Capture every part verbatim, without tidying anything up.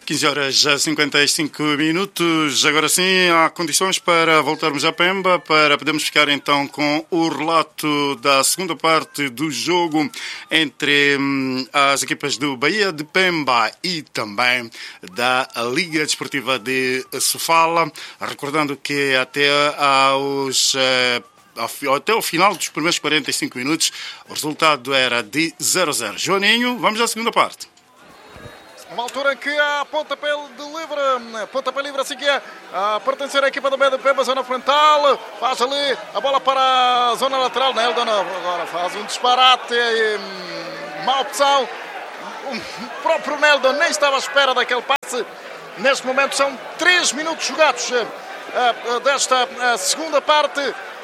quinze horas e cinquenta e cinco minutos. Agora sim, há condições para voltarmos a Pemba, para podermos ficar então com o relato da segunda parte do jogo entre hum, as equipas do Bahia de Pemba e também da Liga Desportiva de Sofala. Recordando que até aos... Eh, até o final dos primeiros quarenta e cinco minutos, o resultado era de zero a zero. Joaninho, vamos à segunda parte. Uma altura em que há pontapé de livre, pontapé livre assim que é a pertencer à equipa do Bahia de Pemba, zona frontal, faz ali a bola para a zona lateral, Neldon agora faz um disparate, má opção, o próprio Neldon nem estava à espera daquele passe. Neste momento são três minutos jogados desta segunda parte.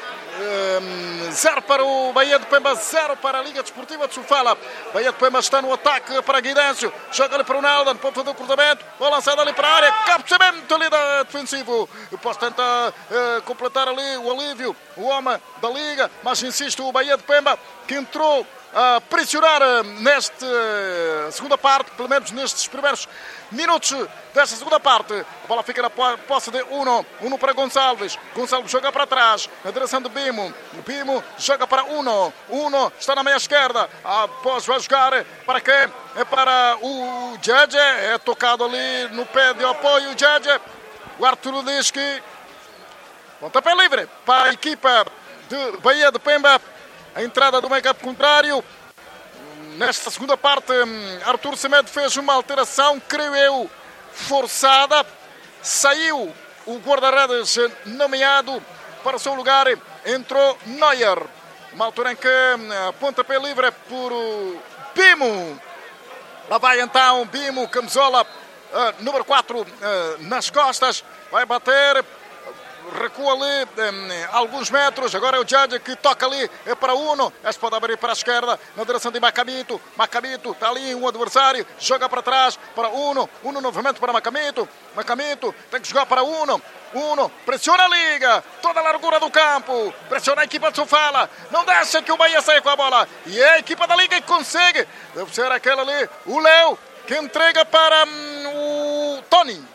Um, zero para o Bahia de Pemba, zero para a Liga Desportiva de Sofala. Bahia de Pemba está no ataque para Guidêncio, joga ali para o Neldan, pode fazer o cruzamento, bola lançada ali para a área, cabeceamento ali da defensivo. Depois tenta uh, completar ali o alívio, o homem da Liga, mas insiste o Bahia de Pemba, que entrou a pressionar nesta segunda parte, pelo menos nestes primeiros minutos desta segunda parte. A bola fica na posse de Uno. Uno para Gonçalves. Gonçalves joga para trás, na direção de Bimo. Bimo joga para Uno. Uno está na meia esquerda. Após vai jogar para quem? É para o Djedje. É tocado ali no pé de apoio o Djedje. O Arturo diz que pontapé livre para a equipa de Bahia de Pemba. A entrada do meio-campo contrário. Nesta segunda parte, Arthur Semedo fez uma alteração, creio eu, forçada. Saiu o guarda-redes nomeado para o seu lugar. Entrou Neuer. Uma altura em que pontapé livre por Bimo. Lá vai então Bimo, camisola uh, número quatro uh, nas costas. Vai bater. Recua ali um, alguns metros. Agora é o Djedje que toca ali é para Uno. Este pode abrir para a esquerda na direção de Macamito. Macamito está ali um adversário. Joga para trás para Uno. Uno novamente para Macamito. Macamito tem que jogar para Uno. Uno pressiona a Liga. Toda a largura do campo. Pressiona a equipa de Sofala. Não deixa que o Bahia saia com a bola. E é a equipa da Liga que consegue. Deve ser aquele ali, o Léo, que entrega para hum, o Tony.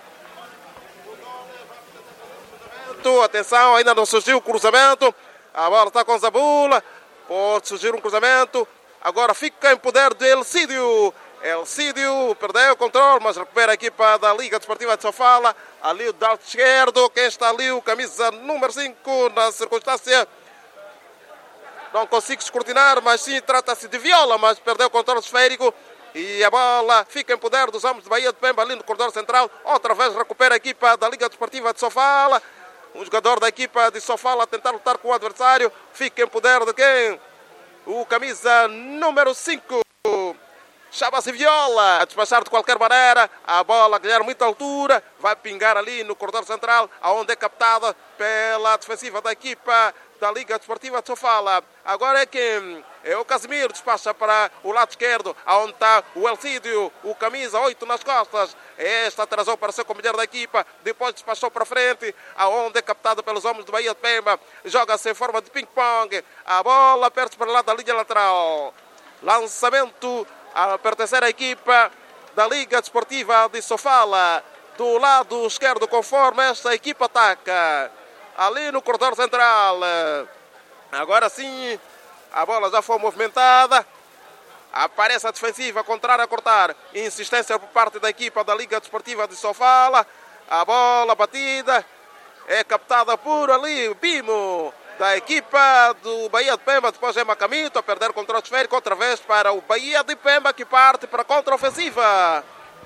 Atenção, ainda não surgiu o cruzamento. A bola está com Zabula. Pode surgir um cruzamento. Agora fica em poder de Elcídio. Elcídio perdeu o controle, mas recupera a equipa da Liga Desportiva de Sofala. Ali o Dalto esquerdo. Quem está ali? O camisa número cinco. Na circunstância, não consigo escrutinar, mas sim, trata-se de Viola. Mas perdeu o controle esférico. E a bola fica em poder dos homens de Bahia de Pemba ali no corredor central. Outra vez recupera a equipa da Liga Desportiva de Sofala. Um jogador da equipa de Sofala a tentar lutar com o adversário. Fica em poder de quem? O camisa número cinco. Chama-se Viola. A despachar de qualquer maneira. A bola a ganhar muita altura. Vai pingar ali no corredor central, onde é captada pela defensiva da equipa da Liga Desportiva de Sofala. Agora é quem? É o Casimiro. Despacha para o lado esquerdo, onde está o Elcídio. O camisa oito nas costas. Esta atrasou para ser companheiro da equipa. Depois despachou para frente, aonde é captado pelos homens do Bahia de Pemba. Joga-se em forma de ping-pong. A bola perde para lá da linha lateral. Lançamento a pertencer à equipa da Liga Desportiva de Sofala. Do lado esquerdo, conforme esta equipa ataca. Ali no corredor central. Agora sim, a bola já foi movimentada. Aparece a defensiva contrária a cortar. Insistência por parte da equipa da Liga Desportiva de Sofala. A bola batida é captada por ali Bimo, da equipa do Bahia de Pemba. Depois é Macamito a perder o controle esférico. Outra vez para o Bahia de Pemba, que parte para a contra-ofensiva.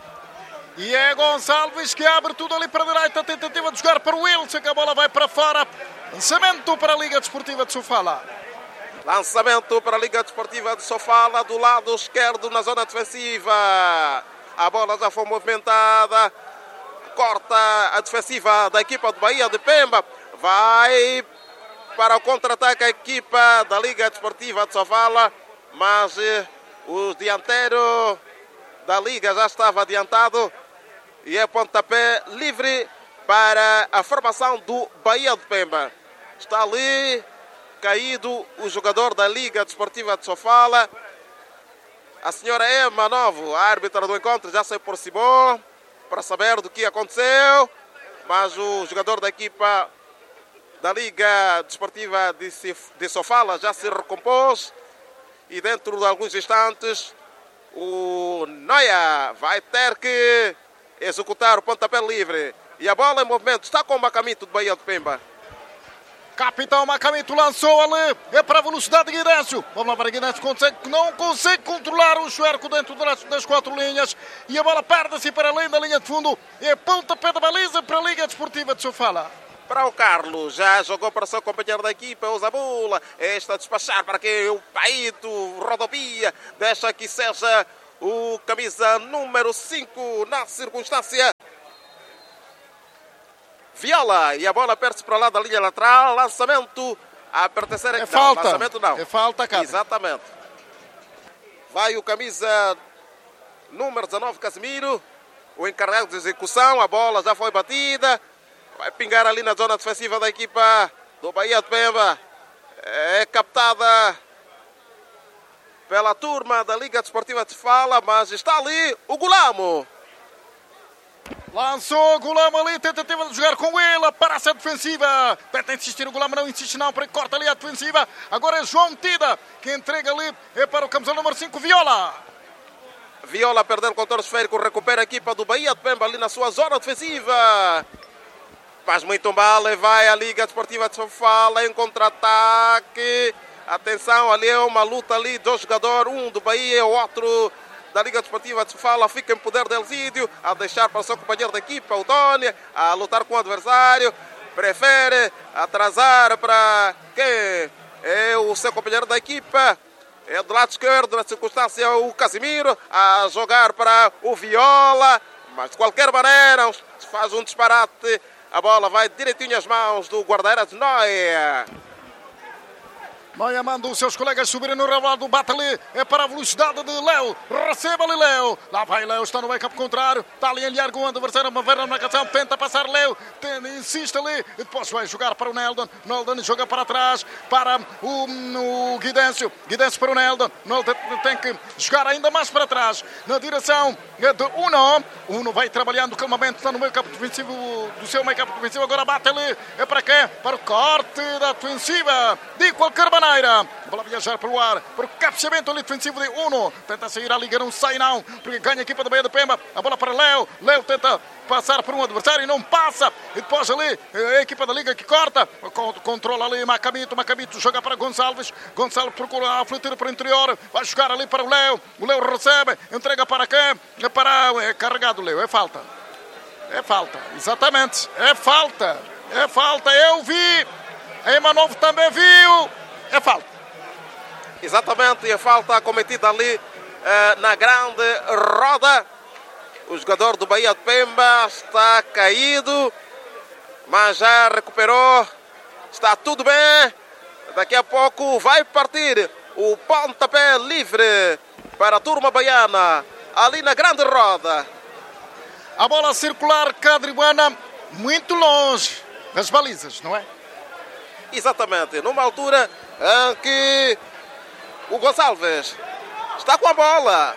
E é Gonçalves que abre tudo ali para a direita. A tentativa de jogar para o Wilson, que a bola vai para fora. Lançamento para a Liga Desportiva de Sofala. Lançamento para a Liga Desportiva de Sofala, do lado esquerdo na zona defensiva. A bola já foi movimentada. Corta a defensiva da equipa do Bahia de Pemba. Vai para o contra-ataque a equipa da Liga Desportiva de Sofala. Mas eh, o dianteiro da Liga já estava adiantado. E é pontapé livre para a formação do Bahia de Pemba. Está ali caído o jogador da Liga Desportiva de Sofala. A senhora Emma Novo, a árbitra do encontro, já se aproximou. para saber do que aconteceu, mas o jogador da equipa da Liga Desportiva de Sofala já se recompôs e dentro de alguns instantes o Noia vai ter que executar o pontapé livre. E a bola em movimento está com o Macamito de Bahia de Pemba. Capitão Macamito lançou ali. É para a velocidade de Guidêncio. Vamos lá para Guidêncio. Consegue, não consegue controlar o Chuerco dentro das quatro linhas. E a bola perde-se para além da linha de fundo. É pontapé da baliza para a Liga Desportiva de Sofala. Para o Carlos, já jogou para o seu companheiro da equipa, o Zabula. Está a despachar para que o Paito rodopia. Deixa que seja o camisa número cinco na circunstância. Viola, e a bola perde-se para lá da linha lateral. Lançamento a pertencer a... É não, falta. Lançamento não. É falta, cara. Exatamente. Vai o camisa número dezanove, Casimiro. O encarregado de execução. A bola já foi batida. Vai pingar ali na zona defensiva da equipa do Bahia de Pemba. É captada pela turma da Liga Desportiva de Sofala, mas está ali o Gulamo. Lançou o Gulamo ali, tentativa de jogar com ele, para a defensiva. Tenta insistir o Gulamo, não insiste não, porque corta ali a defensiva. Agora é João Tida, que entrega ali, é para o camisão número cinco, Viola. Viola perdendo o controle esférico, recupera a equipa do Bahia de Pemba ali na sua zona defensiva. Faz muito mal e vai a Liga Desportiva de Sofala em contra-ataque. Atenção, ali é uma luta ali, dois jogadores, um do Bahia e o outro da Liga Desportiva de Sofala. Fica em poder de Elzídio, a deixar para o seu companheiro da equipa, o Tony, a lutar com o adversário. Prefere atrasar para quem é o seu companheiro da equipa. É do lado esquerdo, na circunstância, o Casimiro, a jogar para o Viola. Mas de qualquer maneira, faz um disparate. A bola vai direitinho às mãos do guarda-redes Noia. Noia manda os seus colegas subirem no relvado, bate ali, é para a velocidade de Léo, receba ali Léo, lá vai Léo, está no meio campo contrário, está ali em largo o adversário, uma verna na marcação, tenta passar Léo, tenta, insiste ali, e depois vai jogar para o Neldon, Neldon joga para trás, para o, o Guidêncio, Guidêncio para o Neldon, Neldon tem que jogar ainda mais para trás, na direção de Uno, Uno vai trabalhando calmamente, está no meio campo defensivo, do seu meio campo defensivo, agora bate ali, é para quê? Para o corte da defensiva, de qualquer maneira. A bola viajar para o ar, para o captamento ali defensivo de Uno. Tenta sair a liga, não sai não, porque ganha a equipa da Bahia de Pemba. A bola para Léo. Léo tenta passar por um adversário e não passa. E depois ali a equipa da liga que corta. Controla ali Macamito. Macamito joga para Gonçalves. Gonçalves procura aflitir para o interior. Vai jogar ali para o Léo. O Léo recebe. Entrega para quem? É para... É carregado o Léo. É falta. É falta. Exatamente. É falta. É falta. Eu vi. A Emanuel também viu. É falta. Exatamente, e a falta cometida ali eh, na grande roda. O jogador do Bahia de Pemba está caído, mas já recuperou. Está tudo bem. Daqui a pouco vai partir o pontapé livre para a turma baiana, ali na grande roda. A bola circular cadribuana muito longe das balizas, não é? Exatamente, numa altura em que o Gonçalves está com a bola.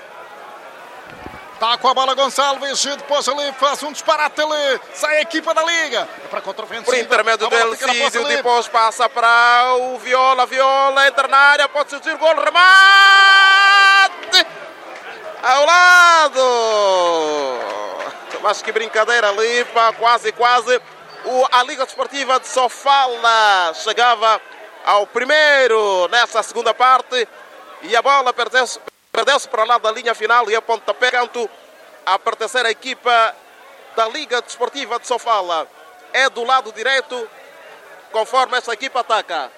Está com a bola Gonçalves, depois ali faz um disparate ali, sai a equipa da Liga. É para contra-ofensiva. Por intermédio dele, Cídio, depois passa para o Viola, Viola, entra na área, pode surgir gol, remate! Ao lado! Mas que brincadeira ali, pá, quase, quase. O, a Liga Desportiva de Sofala chegava ao primeiro nessa segunda parte e a bola perdeu-se perdeu para lá da linha final e a pontapé canto a pertencer à equipa da Liga Desportiva de Sofala. É do lado direito, conforme essa equipa ataca.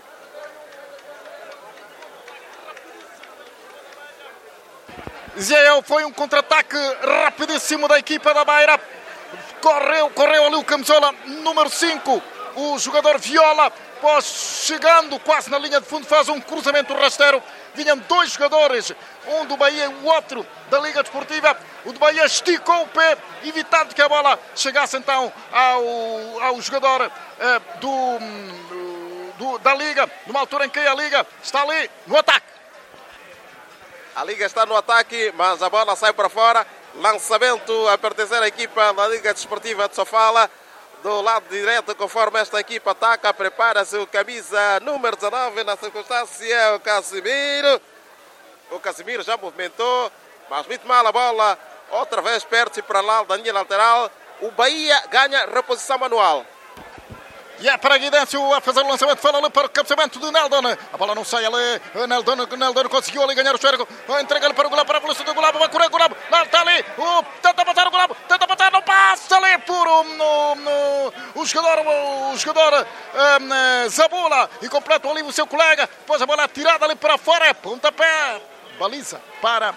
Dizia eu, foi um contra-ataque rapidíssimo da equipa da Beira. Correu, correu ali o camisola número cinco, o jogador Viola, após chegando quase na linha de fundo, faz um cruzamento rasteiro. Vinham dois jogadores, um do Bahia e o outro da Liga Desportiva. O do Bahia esticou o pé, evitando que a bola chegasse então ao, ao jogador eh, do, do, da Liga, numa altura em que a Liga está ali no ataque. A Liga está no ataque, mas a bola sai para fora. Lançamento a pertencer à equipa da Liga Desportiva de Sofala. Do lado direito, conforme esta equipa ataca, prepara-se o camisa número dezanove na circunstância, o Casimiro. O Casimiro já movimentou, mas muito mal a bola. Outra vez perde-se para lá da linha lateral. O Bahia ganha reposição manual. E é para Guidêncio a fazer o lançamento, fala ali para o cabeceamento de Neldon. A bola não sai ali, Neldon, Neldon conseguiu ali ganhar o esférico, entrega-lhe para o Gulabo, para a velocidade do Gulabo, vai correr o Gulabo, lá está ali, o, tenta passar o Gulabo, tenta passar, não passa ali por um, no, no, o jogador, o jogador um, Zabula, e completa ali o seu colega, depois a bola tirada ali para fora, é pontapé, baliza para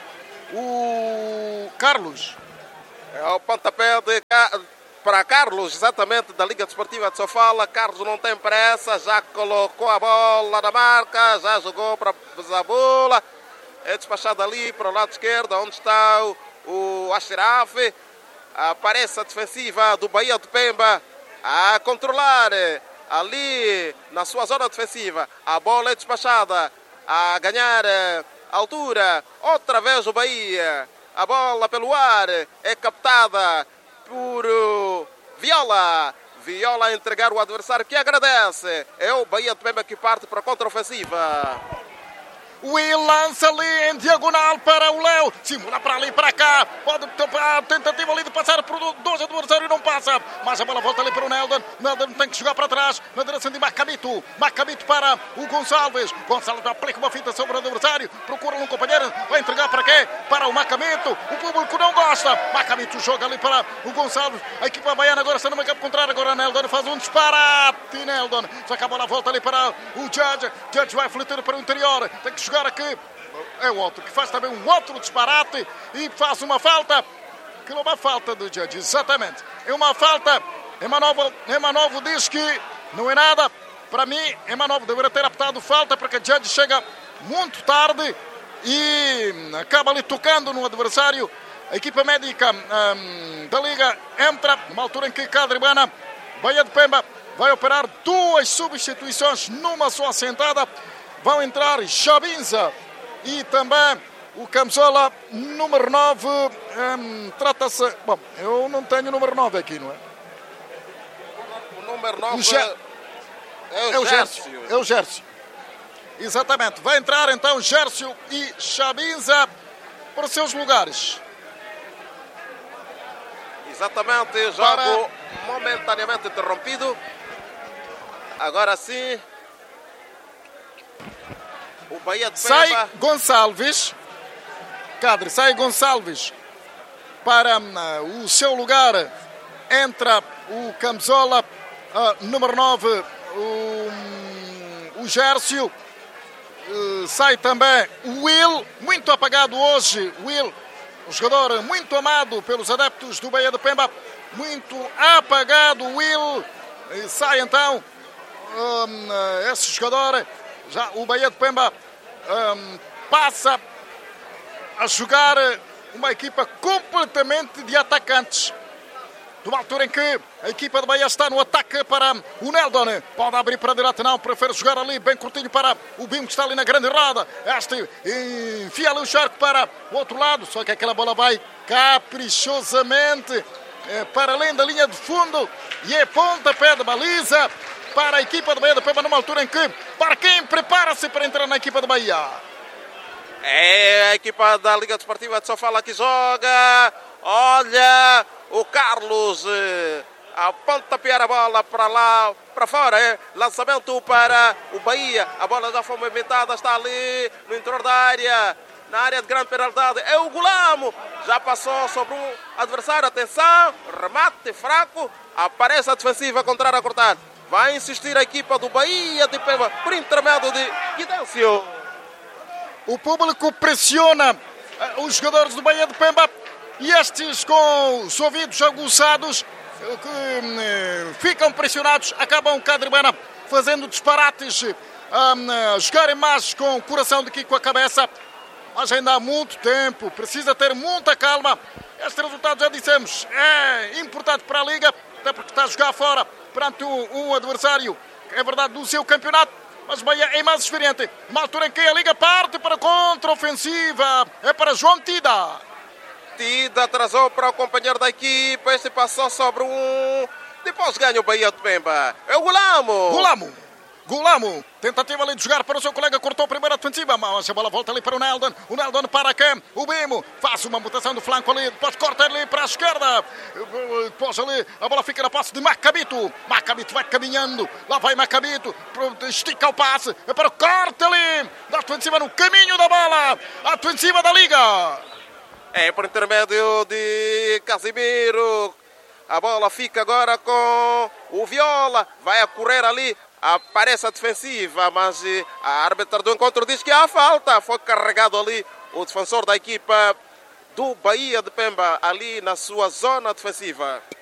o Carlos. É o pontapé de... para Carlos, exatamente, da Liga Desportiva de Sofala. Carlos não tem pressa, já colocou a bola na marca, já jogou para Zabula. É despachado ali para o lado esquerdo, onde está o, o Ashraf. Aparece a defensiva do Bahia de Pemba a controlar ali na sua zona defensiva. A bola é despachada a ganhar altura. Outra vez o Bahia. A bola pelo ar é captada por uh, Viola. Viola a entregar o adversário que agradece. É o Bahia de Pemba que parte para a contra-ofensiva. Will lança ali em diagonal para o Léo. Simula para ali para cá. Pode a tentativa ali de passar por dois adversários, não passa. Mas a bola volta ali para o Neldon. Neldon tem que jogar para trás na direção de Macabito. Macabito para o Gonçalves. Gonçalves aplica uma fita sobre o adversário. Procura um companheiro. Vai entregar para quê? Para o Macamento. O público não gosta. Macabito joga ali para o Gonçalves. A equipa baiana agora está no meio campo contrário. Agora Neldon faz um disparate. Neldon. Só que a bola volta ali para o Judge. Judge vai fletir para o interior. Tem que jogar aqui, é o outro que faz também um outro disparate e faz uma falta, que não é uma falta do Judge, exatamente, é uma falta. Emanovo, Emanovo diz que não é nada. Para mim, Emanovo deveria ter apitado falta, porque o Judge chega muito tarde e acaba ali tocando no adversário. A equipa médica hum, da Liga entra numa altura em que Cadribana, Bahia de Pemba, vai operar duas substituições numa só assentada. Vão entrar Chabinza e também o camisola número nove. Hum, Trata-se... Bom, eu não tenho o número nove aqui, não é? O número nove o Ger... é o Gércio. É o Gércio. Exatamente. Vai entrar então Gércio e Chabinza para os seus lugares. Exatamente. Jogo para... momentaneamente interrompido. Agora sim... O Bahia de Pemba. Sai Gonçalves, Cadre, sai Gonçalves para uh, o seu lugar. Entra o camisola uh, número nove, o, um, o Gércio. Uh, sai também o Will, muito apagado hoje. Will, um jogador muito amado pelos adeptos do Bahia de Pemba. Muito apagado, Will. E sai então um, uh, esse jogador. Já o Bahia de Pemba um, passa a jogar uma equipa completamente de atacantes. Numa altura em que a equipa de Bahia está no ataque para o Neldon. Pode abrir para a direita, não. Prefere jogar ali bem curtinho para o Bimo, que está ali na grande roda. Este enfia ali o charco para o outro lado. Só que aquela bola vai caprichosamente eh, para além da linha de fundo. E é pontapé de baliza para a equipa de Bahia de Pemba, numa altura em que Barquim prepara-se para entrar na equipa de Bahia. É a equipa da Liga Desportiva de Sofala que joga. Olha o Carlos a pontapear a bola para lá, para fora. É lançamento para o Bahia. A bola já foi movimentada, está ali no interior da área, na área de grande penalidade. É o Gulamo. Já passou sobre um adversário. Atenção, remate fraco. Aparece a defensiva contrária a cortar. Vai insistir a equipa do Bahia de Pemba por intermédio de Guidêncio. O público pressiona os jogadores do Bahia de Pemba e estes, com os ouvidos aguçados, que ficam pressionados, acabam Cadribana fazendo disparates, a jogarem mais com o coração do que com a cabeça. Mas ainda há muito tempo, precisa ter muita calma. Este resultado, já dissemos, é importante para a Liga, até porque está a jogar fora perante um, um adversário, é verdade, do seu campeonato, mas Bahia é mais experiente. Uma altura em que a Liga parte para a contra-ofensiva, é para João Tida. batida, atrasou para o companheiro da equipa. Este passou sobre um. Depois ganha o Bahia de Pemba. É o Gulamo. Gulamo. Gulamo, tentativa ali de jogar para o seu colega, cortou a primeira defensiva, mas a bola volta ali para o Neldon, o Neldon para cá, o Bimo, faz uma mutação do flanco ali, depois corta ali para a esquerda, depois ali, a bola fica na passe de Macabito, Macabito vai caminhando, lá vai Macabito, estica o passe, é para o corte ali, da defensiva no caminho da bola, a defensiva da Liga. É por intermédio de Casimiro, a bola fica agora com o Viola, vai a correr ali, aparece a defensiva, mas a árbitra do encontro diz que há falta. Foi carregado ali o defensor da equipa do Bahia de Pemba, ali na sua zona defensiva.